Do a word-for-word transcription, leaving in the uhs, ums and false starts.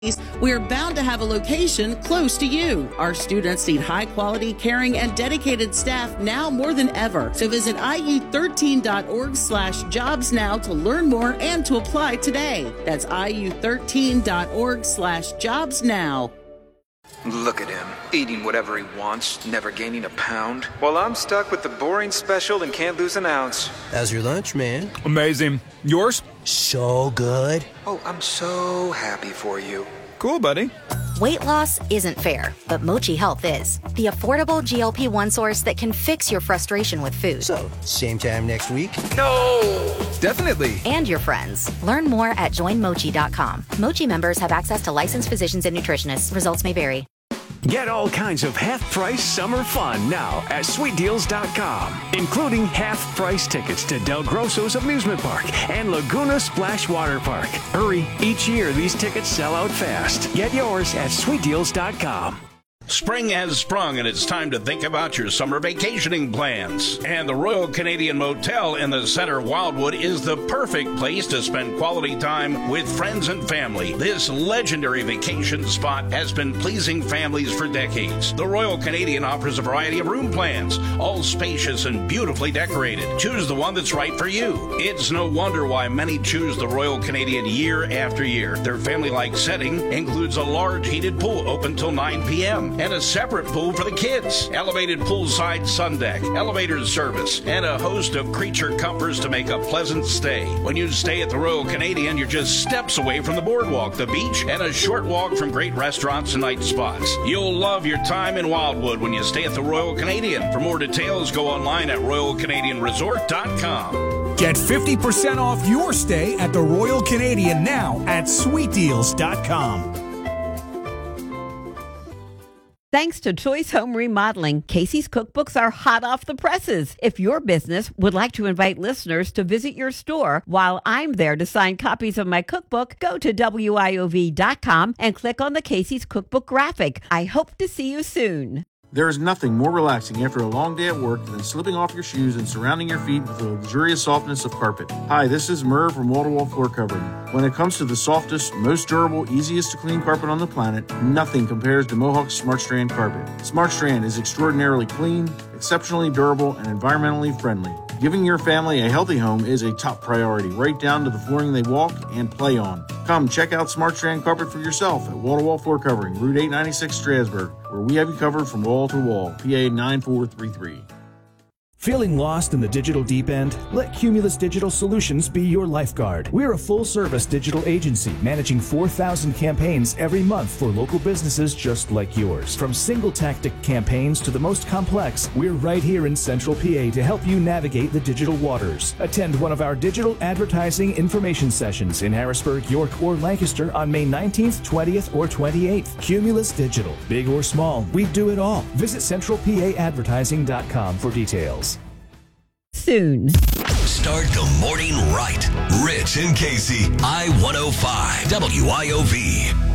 we are bound to have a location close to you. Our students need high-quality, caring, and dedicated staff now more than ever. So visit I U thirteen dot org slash jobs now to learn more and to apply today. That's I U thirteen dot org slash jobs now. Look at him, eating whatever he wants, never gaining a pound. Well, I'm stuck with the boring special and can't lose an ounce. How's your lunch, man? Amazing. Yours? So good. Oh, I'm so happy for you. Cool, buddy. Weight loss isn't fair, but Mochi Health is. The affordable G L P one source that can fix your frustration with food. So, same time next week? No! Definitely. And your friends. Learn more at join mochi dot com. Mochi members have access to licensed physicians and nutritionists. Results may vary. Get all kinds of half-price summer fun now at sweet deals dot com, including half-price tickets to Del Grosso's Amusement Park and Laguna Splash Water Park. Hurry, each year these tickets sell out fast. Get yours at sweet deals dot com. Spring has sprung and it's time to think about your summer vacationing plans. And the Royal Canadian Motel in the center of Wildwood is the perfect place to spend quality time with friends and family. This legendary vacation spot has been pleasing families for decades. The Royal Canadian offers a variety of room plans, all spacious and beautifully decorated. Choose the one that's right for you. It's no wonder why many choose the Royal Canadian year after year. Their family-like setting includes a large heated pool open till nine p.m. and a separate pool for the kids, elevated poolside sun deck, elevator service, and a host of creature comforts to make a pleasant stay. When you stay at the Royal Canadian, you're just steps away from the boardwalk, the beach, and a short walk from great restaurants and night spots. You'll love your time in Wildwood when you stay at the Royal Canadian. For more details, go online at royal canadian resort dot com. Get fifty percent off your stay at the Royal Canadian now at sweet deals dot com. Thanks to Choice Home Remodeling, Casey's cookbooks are hot off the presses. If your business would like to invite listeners to visit your store while I'm there to sign copies of my cookbook, go to W I O V dot com and click on the Casey's Cookbook graphic. I hope to see you soon. There is nothing more relaxing after a long day at work than slipping off your shoes and surrounding your feet with the luxurious softness of carpet. Hi, this is Merv from Wall to Wall Floor Covering. When it comes to the softest, most durable, easiest to clean carpet on the planet, nothing compares to Mohawk's Smart Strand carpet. Smart Strand is extraordinarily clean, exceptionally durable, and environmentally friendly. Giving your family a healthy home is a top priority, right down to the flooring they walk and play on. Come check out Smart Strand Carpet for yourself at Wall to Wall Floor Covering, Route eight ninety-six, Strasburg, where we have you covered from wall to wall. P A nine four three three. Feeling lost in the digital deep end? Let Cumulus Digital Solutions be your lifeguard. We're a full-service digital agency managing four thousand campaigns every month for local businesses just like yours. From single-tactic campaigns to the most complex, we're right here in Central P A to help you navigate the digital waters. Attend one of our digital advertising information sessions in Harrisburg, York, or Lancaster on May nineteenth, twentieth, or twenty-eighth. Cumulus Digital. Big or small, we do it all. Visit central p a advertising dot com for details. Soon. Start the morning right. Rich and Casey, I one oh five, W I O V.